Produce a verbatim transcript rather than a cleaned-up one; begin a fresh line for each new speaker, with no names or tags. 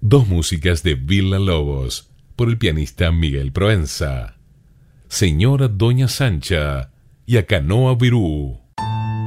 Dos músicas de Villa Lobos, por el pianista Miguel Proenza. Señora Doña Sancha y a Canoa Virú.